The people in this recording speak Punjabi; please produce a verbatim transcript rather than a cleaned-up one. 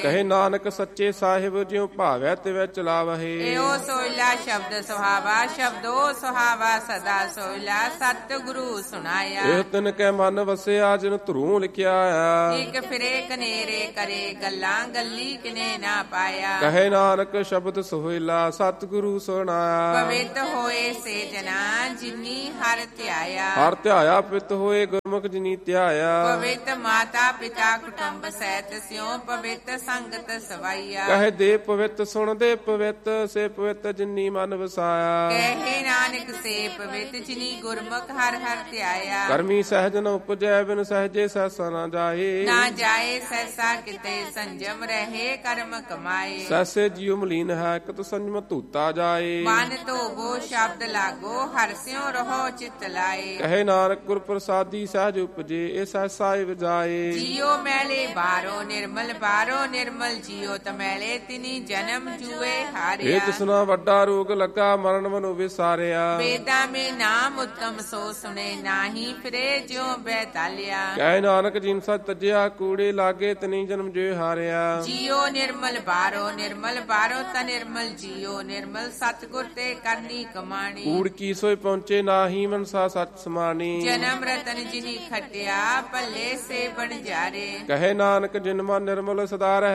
ਕਹੇ ਨਾਨਕ ਸੱਚੇ ਸਾਹਿਬ ਜਿਉ ਭਾਵੈ ਤਿਵੈ ਚਲਾਵਹੇ। ਇਹੋ ਸੋਇਲਾ ਸ਼ਬਦ ਸੁਹਾਵਾ, ਸ਼ਬਦੋ ਸੁਹਾਵਾ ਸਦਾ ਸੋਇਲਾ, ਸਤ ਗੁਰੂ ਸੁਣਾਇਆ। ਇਹ ਤਿਨ ਕੈ ਮਨ ਵਸਿਆ ਜਿਨ ਧਰੂ ਲਿਖਿਆ ਆ। ਇਕ ਫਿਰੇ ਕਨੇਰੇ ਕਰੇ ਗੱਲਾਂ, ਗੱਲੀ ਕਿਨੇ ਨਾ ਪਾਇਆ। ਕਹੇ ਨਾਨਕ ਸ਼ਬਦ ਸੋਹਿਲਾ ਸਤਿਗੁਰੂ ਸੁਣਾਇਆ। ਪਵਿੱਤ ਹੋਏ ਸੇ ਜਨਾ ਜਿਨੀ ਹਰ ਧਿਆਇਆ। ਹਰ ਧਿਆਇਆ ਪਿਤ ਹੋਏ ਗੁਰਮੁਖ ਜਿਨੀ ਧਿਆਇਆ। ਪਵਿੱਤ ਮਾਤਾ ਪਿਤਾ ਕੁਟੁੰਬ ਸਹਿਤ ਸਿਉ, ਪਵਿੱਤ ਸੰਗਤ ਸਵਾਈਆ। ਕਹੇ ਦੇ ਪਵਿੱਤ ਸੁਣ ਦੇ ਪਵਿੱਤ, ਸੇ ਪਵਿੱਤ ਜਿਨੀ ਮਨ ਵਸਾਇਆ। ਕਹੇ ਨਾਨਕ ਸੇ ਪਵਿੱਤ ਜਿਨੀ ਗੁਰਮੁਖ ਹਰ ਹਰ ਧਿਆਇਆ। ਕਰਮੀ ਸਹਿਜ ਨ ਉਪਜੈ ਬਿਨ ਸਹਿਜੇ ਸਹਿਸਾ ਨਾ ਜਾਏ। ਨਾ ਜਾਏ ਸਹਿਸਾ ਕਿਤੇ ਸੰਜਮ ਰਹੇ ਕਰਮ ਕਮਾਏ। ਸਹਿਸੇ ਜੀਉ ਮਲੀਨ ਹੈ ਕਿਤ ਸੰਜਮ ਧੂਤਾ ਜਾਏ। ਮਨ ਧੋਵੋ ਸ਼ਬਦ ਲਾਗੋ, ਹਰਿ ਸਿਉ ਰਹੋ ਚਿਤ ਲਾਏ। ਕਹੇ ਨਾਨਕ ਗੁਰ ਪ੍ਰਸਾਦੀ ਸਹਿਜ ਉਪਜੇ, ਇਹ ਸਹਿਸਾ ਈ ਵਜਾਏ। ਜੀਉ ਮੈਲੇ ਬਾਰੋ ਨਿਰਮਲ, ਬਾਰੋ ਨਿਰਮਲ ਜੀਉ ਤਮੈਲੇ, ਤਿਨੀ ਜਨਮ ਜੂਏ ਹਾਰਿਆ। ਇਹ ਤਿਸਨਾ ਵੱਡਾ ਰੋਗ ਲੱਗਾ ਮਰਨ ਮਨੁ ਵਿਸਾਰਿਆ। ਵੇਦਾਂ ਮੇ ਨਾਮ ਉਤਮ ਸੋ ਸੁਨੇ, ਨਾਹੀ ਫਿਰੇ ਜਿਉ ਬੈਤਾਲਿਆ। ਕਹੇ ਨਾਨਕ ਜਿਨ ਸਚ ਤਜਿਆ, ਕੂੜੇ ਲਾਗੇ ਤਨੀ ਜਨਮ ਜੇ ਹਾਰਿਆ। ਜੀਉ ਨਿਰਮਲ ਬਾਰੋ ਨਿਰਮਲ, ਬਾਰੋ ਤ ਨਿਰਮਲ ਜੀਉ ਨਿਰਮਲ, ਸਤਿਗੁਰ ਤੇ ਕਰਨੀ ਕਮਾਣੀ। ਕੂੜ ਕੀ ਸੋਇ ਪਹੁੰਚੇ ਨਾਹੀ ਮਨਸਾ ਸਚ ਸਮਾਨੀ। ਜਨਮ ਰਤਨ ਜਿਨੀ ਖਟਿਆ, ਭੱਲੇ ਸੇ ਬਣ ਜਾਰੇ। ਕਹੇ ਨਾਨਕ ਜਿਨ ਮਨ ਨਿਰਮਲ ਸਦਾ ਰਹਿ